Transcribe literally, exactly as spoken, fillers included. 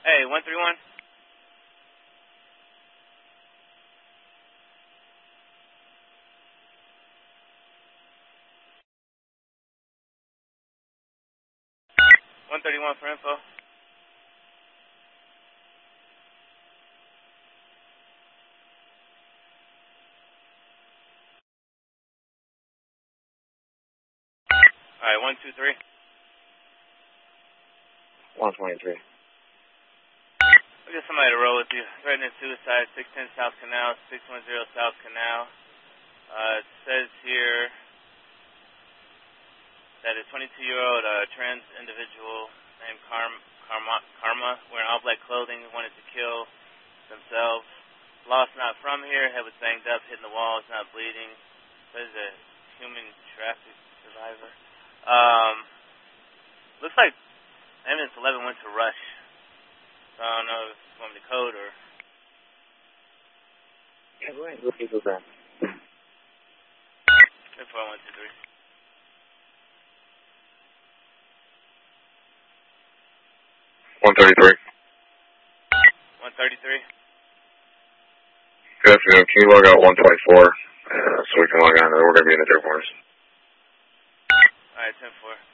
Hey, one three one. one thirty-one for info. Alright, one two three. one twenty-three. We'll get somebody to roll with you. Threatening suicide, six ten South Canal, six one zero South Canal. Uh, it says here that a twenty-two-year-old uh, trans individual named Karma, Karma, Karma, wearing all black clothing, wanted to kill themselves. Lost not from here, head was banged up, hitting the walls, not bleeding. Says a human traffic survivor. Um, looks like ambulance eleven went to Rush. So I don't know if you want me to code or... Yeah, go ahead. Look at that. four one two three. one thirty-three. one thirty-three. Good afternoon. Can you log out one twenty-four uh, so we can log on? We're going to be in the Dearborns. Alright, ten four.